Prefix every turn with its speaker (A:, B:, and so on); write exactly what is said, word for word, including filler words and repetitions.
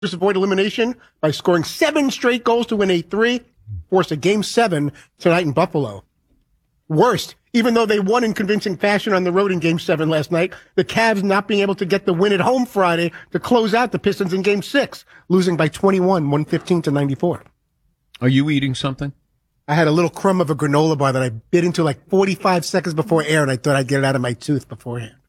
A: Just avoid elimination by scoring seven straight goals to win eight three. Forced a game seven tonight in Buffalo. Worst, even though they won in convincing fashion on the road in game seven last night, the Cavs not being able to get the win at home Friday to close out the Pistons in game six, losing by twenty-one, one fifteen to ninety-four.
B: Are you eating something?
A: I had a little crumb of a granola bar that I bit into like forty-five seconds before air, and I thought I'd get it out of my tooth beforehand.